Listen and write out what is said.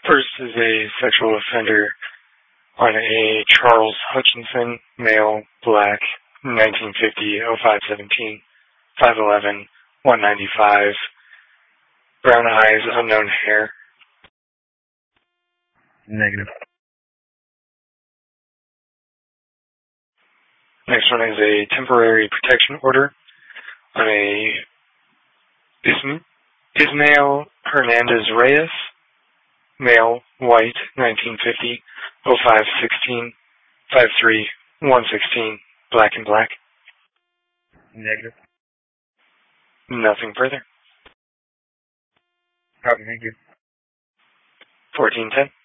First is a sexual offender on a Charles Hutchinson, male, black, 1950, 0517, 5'11", 195, brown eyes, unknown hair. Negative. Next one is a temporary protection order on a Ismael Hernandez Reyes, male, white, 1950, 0516, 53, 116, black and black. Negative. Nothing further. Copy, thank you. 1410.